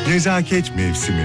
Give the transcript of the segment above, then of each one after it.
Nezaket mevsimi.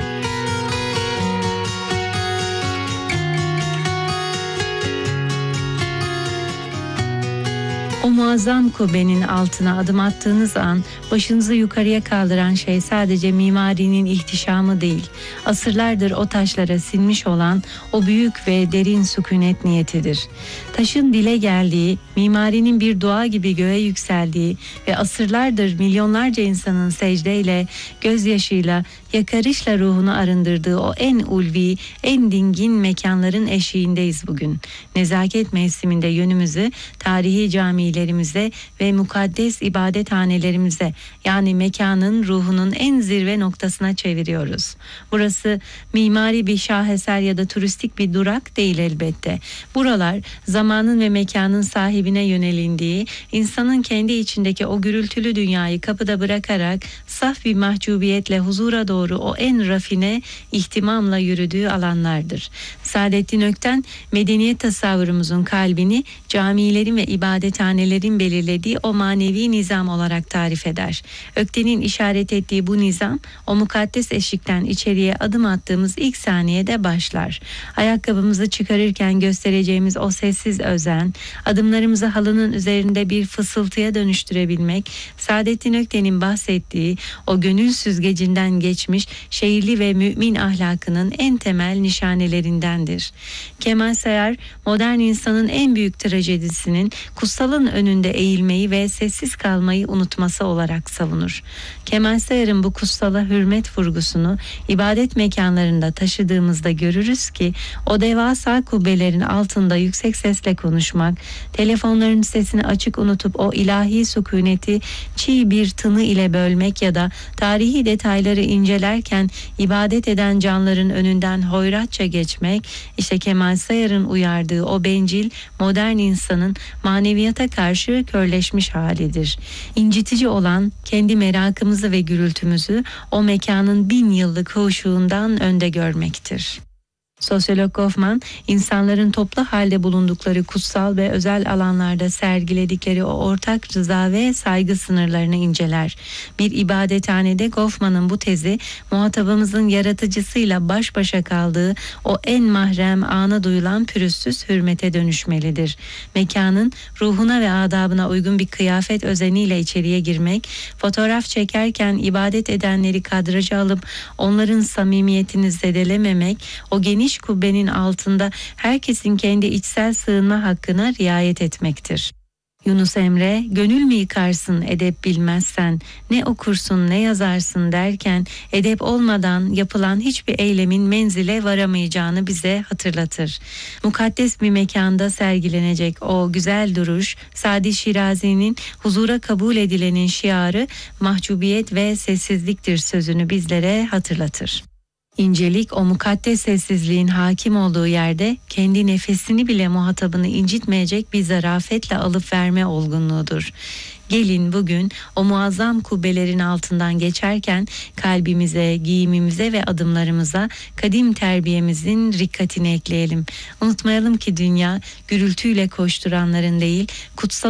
O muazzam kubbenin altına adım attığınız an başınızı yukarıya kaldıran şey sadece mimarinin ihtişamı değil, asırlardır o taşlara sinmiş olan o büyük ve derin sükunet niyetidir. Taşın dile geldiği, mimarinin bir dua gibi göğe yükseldiği ve asırlardır milyonlarca insanın secdeyle, gözyaşıyla, yakarışla ruhunu arındırdığı o en ulvi, en dingin mekanların eşiğindeyiz bugün. Nezaket mevsiminde yönümüzü tarihi camilerimize ve mukaddes ibadethanelerimize, yani mekanın ruhunun en zirve noktasına çeviriyoruz. Burası mimari bir şaheser ya da turistik bir durak değil elbette. Buralar zamanın ve mekanın sahibine yönelindiği, insanın kendi içindeki o gürültülü dünyayı kapıda bırakarak saf bir mahcubiyetle huzura doğru o en rafine ihtimamla yürüdüğü alanlardır. Saadettin Ökten, medeniyet tasavvurumuzun kalbini camilerin ve ibadethanelerin belirlediği o manevi nizam olarak tarif eder. Ökten'in işaret ettiği bu nizam, o mukaddes eşikten içeriye adım attığımız ilk saniyede başlar. Ayakkabımızı çıkarırken göstereceğimiz o sessiz özen, adımlarımızı halının üzerinde bir fısıltıya dönüştürebilmek, Saadettin Ökten'in bahsettiği o gönül süzgecinden geçmiş şehirli ve mümin ahlakının en temel nişanelerindendir. Kemal Sayar, modern insanın en büyük trajedisinin kutsalın önünde eğilmeyi ve sessiz kalmayı unutması olarak savunur. Kemal Sayar'ın bu kutsala hürmet vurgusunu ibadet mekanlarında taşıdığımızda görürüz ki o devasa kubbelerin altında yüksek sesle konuşmak, telefonların sesini açık unutup o ilahi sükuneti çiğ bir tını ile bölmek ya da tarihi detayları incelerken ibadet eden canların önünden hoyratça geçmek, işte Kemal Sayar'ın uyardığı o bencil modern insanın maneviyata karşı körleşmiş halidir. İncitici olan kendi merakımızı ve gürültümüzü o mekanın 1000 yıllık huşuğundan önde görmektir. Sosyolog Goffman, insanların toplu halde bulundukları kutsal ve özel alanlarda sergiledikleri o ortak rıza ve saygı sınırlarını inceler. Bir ibadethanede Goffman'ın bu tezi, muhatabımızın yaratıcısıyla baş başa kaldığı o en mahrem ana duyulan pürüzsüz hürmete dönüşmelidir. Mekanın ruhuna ve adabına uygun bir kıyafet özeniyle içeriye girmek, fotoğraf çekerken ibadet edenleri kadraja alıp onların samimiyetini zedelememek, o geniş kubbenin altında herkesin kendi içsel sığınma hakkına riayet etmektir. Yunus Emre, gönül mü yıkarsın edep bilmezsen, ne okursun ne yazarsın derken edep olmadan yapılan hiçbir eylemin menzile varamayacağını bize hatırlatır. Mukaddes bir mekanda sergilenecek o güzel duruş, Sadi Şirazi'nin huzura kabul edilenin şiarı mahcubiyet ve sessizliktir sözünü bizlere hatırlatır. İncelik o mukaddes sessizliğin hakim olduğu yerde kendi nefesini bile muhatabını incitmeyecek bir zarafetle alıp verme olgunluğudur. Gelin bugün o muazzam kubbelerin altından geçerken kalbimize, giyimimize ve adımlarımıza kadim terbiyemizin rikkatini ekleyelim. Unutmayalım ki dünya gürültüyle koşturanların değil, kutsal